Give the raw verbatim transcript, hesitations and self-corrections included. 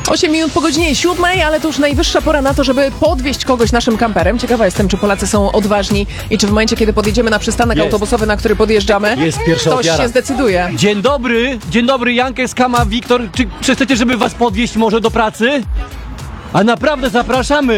osiem minut po godzinie siódmej, ale to już najwyższa pora na to, żeby podwieźć kogoś naszym kamperem. Ciekawa jestem, czy Polacy są odważni i czy w momencie, kiedy podjedziemy na przystanek Jest. autobusowy, na który podjeżdżamy, Jest pierwsza ktoś ofiara. się zdecyduje. Dzień dobry, dzień dobry, Jankes, Kama, Wiktor. Czy chcecie, żeby was podwieźć może do pracy? A naprawdę zapraszamy.